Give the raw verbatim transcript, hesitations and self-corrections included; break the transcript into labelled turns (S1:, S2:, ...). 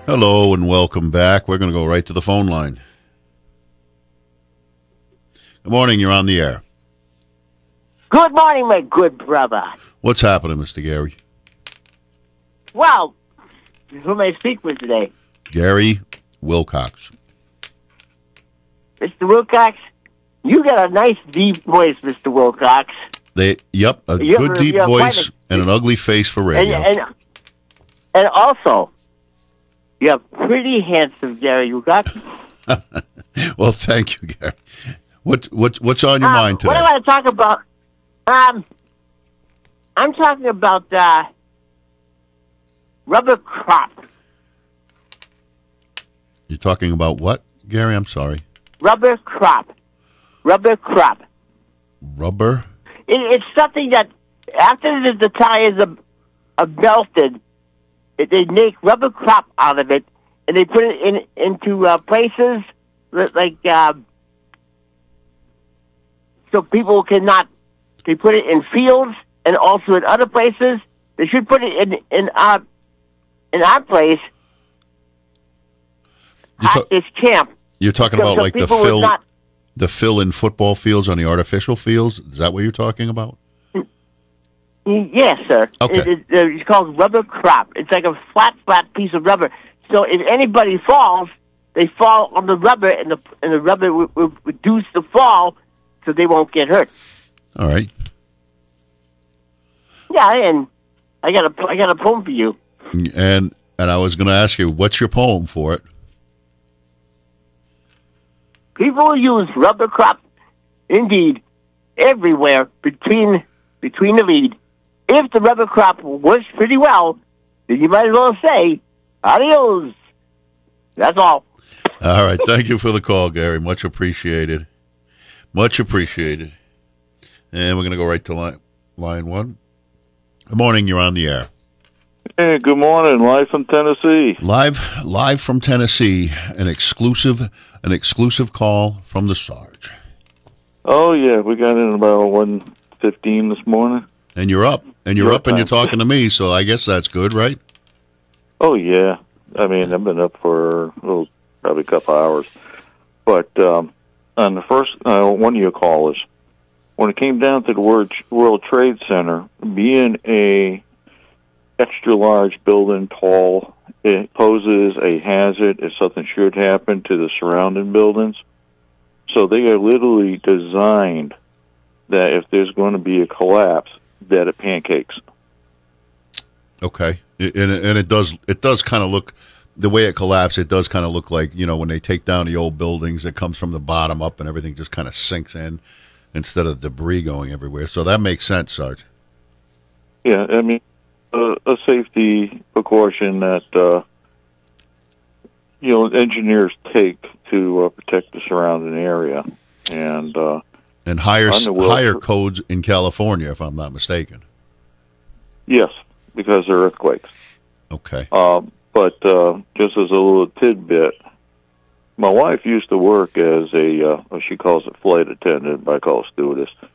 S1: Hello and welcome back. We're going to go right to the phone line. Good morning. You're on the air.
S2: Good morning, my good brother.
S1: What's happening, Mister Gary?
S2: Well, who am I speaking with today?
S1: Gary Wilcox.
S2: Mister Wilcox, you got a nice deep voice, Mister Wilcox.
S1: They, yep, a
S2: You
S1: good
S2: have-
S1: deep
S2: you have quite
S1: voice
S2: a-
S1: and an ugly face for
S2: And,
S1: radio.
S2: and, and also, you have pretty handsome Gary Wilcox.
S1: Well, thank you, Gary. What what what's on your
S2: Um,
S1: mind today?
S2: What I want to talk about, um, I'm talking about uh, rubber crop.
S1: You're talking about what, Gary? I'm sorry.
S2: Rubber crop. Rubber crop.
S1: Rubber?
S2: It, it's something that after the, the tires are, are melted, it, they make rubber crop out of it, and they put it in into uh, places that, like uh, so people cannot. They put it in fields and also in other places. They should put it in in our in our place
S1: You
S2: at
S1: ta-
S2: this camp.
S1: You're talking
S2: So-
S1: about
S2: so
S1: like the
S2: people would
S1: fill,
S2: not-
S1: the fill in football fields on the artificial fields? Is that what you're talking about?
S2: Yes, sir.
S1: Okay.
S2: It, it, it's called rubber crop. It's like a flat, flat piece of rubber. So if anybody falls, they fall on the rubber, and the and the rubber will, will reduce the fall, so they won't get hurt.
S1: All right.
S2: Yeah, and I got a I got a poem for you.
S1: And and I was going to ask you, what's your poem for it?
S2: People use rubber crop, indeed, everywhere between between the lead. If the rubber crop works pretty well, then you might as well say adios. That's all.
S1: All right. Thank you for the call, Gary. Much appreciated. Much appreciated. And we're going to go right to line, line one. Good morning. You're on the air.
S3: Hey, good morning. Live from Tennessee.
S1: Live live from Tennessee, an exclusive an exclusive call from the Sarge.
S3: Oh, yeah. We got in about one fifteen this morning.
S1: And you're up. And you're
S3: Your
S1: up and you're
S3: time.
S1: talking to me, so I guess that's good, right?
S3: Oh, yeah. I mean, I've been up for oh, probably a couple hours. But um, on the first, uh, one of your callers, when it came down to the World, World Trade Center, being a extra large building, tall, it poses a hazard if something should happen to the surrounding buildings. So they are literally designed that if there's going to be a collapse, that it pancakes.
S1: Okay. And it, and it does it does kind of look, the way it collapsed, it does kind of look like, you know, when they take down the old buildings, it comes from the bottom up and everything just kind of sinks in instead of debris going everywhere. So that makes sense, Sarge.
S3: Yeah, I mean, uh, a safety precaution that, uh, you know, engineers take to uh, protect the surrounding area. And, uh,
S1: And higher
S3: On the world-
S1: higher codes in California, if I'm not mistaken.
S3: yes, because of earthquakes.
S1: Okay.
S3: Uh, but uh, just as a little tidbit, my wife used to work as a, uh, what she calls a flight attendant, but I call it stewardess,